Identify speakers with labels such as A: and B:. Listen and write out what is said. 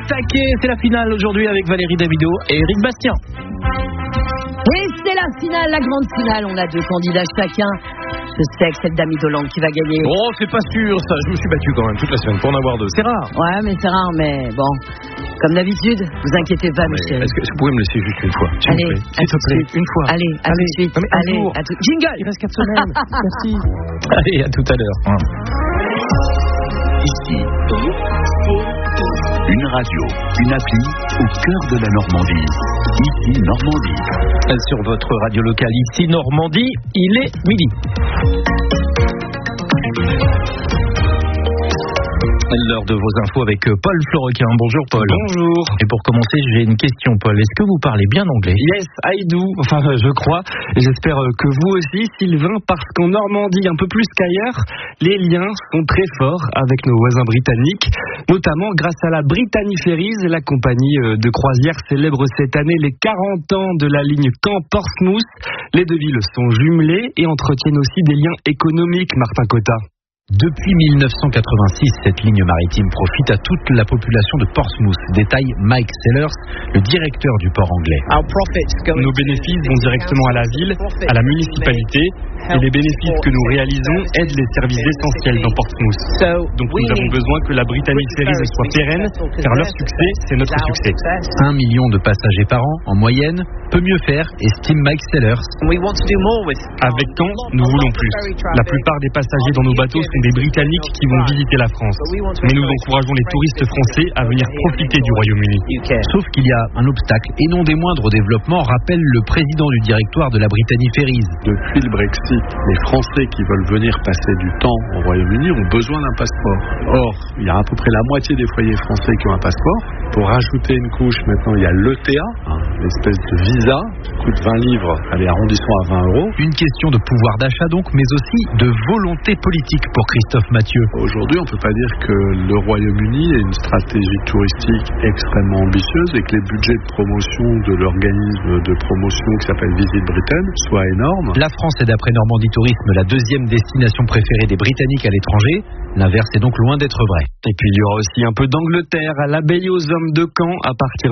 A: taquet. C'est la finale aujourd'hui avec Valérie Davido et Eric Bastien.
B: Et c'est la finale, la grande finale. On a 2 candidats chacun. Je sais que c'est le Dami Dolan qui va gagner.
A: Oh, c'est pas sûr ça. Je me suis battu quand même toute la semaine pour en avoir 2. C'est rare.
B: Ouais, mais c'est rare, mais bon. Comme d'habitude, vous inquiétez pas, Michel.
A: Est-ce que vous pouvez me laisser juste une fois, s'il
B: Allez,
A: vous plaît, s'il te plaît, une fois.
B: Allez, à tout de suite. Allez, à tout. Jingle.
A: Il reste 4 semaines. Merci. Allez, à tout à l'heure.
C: Ici, une radio, une appli au cœur de la Normandie. Ici, Normandie.
A: Sur votre radio locale, ici, Normandie, il est midi. L'heure de vos infos avec Paul Florequin. Bonjour Paul.
D: Bonjour.
A: Et pour commencer, j'ai une question Paul. Est-ce que vous parlez bien anglais?
D: Yes, I do. Enfin, je crois. Et j'espère que vous aussi, Sylvain, parce qu'en Normandie, un peu plus qu'ailleurs, les liens sont très forts avec nos voisins britanniques, notamment grâce à la Brittany Ferries, la compagnie de croisière célèbre cette année les 40 ans de la ligne Caen-Portsmouth. Les 2 villes sont jumelées et entretiennent aussi des liens économiques, Martin Cotta.
E: Depuis 1986, cette ligne maritime profite à toute la population de Portsmouth, détaille Mike Sellers, le directeur du port anglais.
D: Nos bénéfices vont directement à la ville, à la municipalité, et les bénéfices que nous réalisons aident les services essentiels dans Portsmouth. Donc nous avons besoin que la Brittany Ferries soit pérenne, car leur succès, c'est notre succès.
E: 1 million de passagers par an, en moyenne, peut mieux faire, estime Mike Sellers.
D: Avec Caen, nous voulons plus. La plupart des passagers dans nos bateaux sont des Britanniques qui vont visiter la France. Mais nous encourageons les touristes français à venir profiter du Royaume-Uni.
E: Sauf qu'il y a un obstacle, et non des moindres au développement, rappelle le président du directoire de la Brittany Ferries.
F: Depuis le Brexit, les Français qui veulent venir passer du temps au Royaume-Uni ont besoin d'un passeport. Or, il y a à peu près la moitié des foyers français qui ont un passeport. Pour rajouter une couche, maintenant, il y a l'ETA, l'espèce de visa, qui coûte 20 livres, allez, arrondissons à 20 €.
E: Une question de pouvoir d'achat donc, mais aussi de volonté politique pour Christophe Mathieu.
F: Aujourd'hui, on ne peut pas dire que le Royaume-Uni ait une stratégie touristique extrêmement ambitieuse et que les budgets de promotion de l'organisme de promotion qui s'appelle Visit Britain soient énormes.
E: La France est d'après Normandie Tourisme la 2e destination préférée des Britanniques à l'étranger. L'inverse est donc loin d'être vrai.
D: Et puis il y aura aussi un peu d'Angleterre à l'abbaye aux Hommes de Caen à partir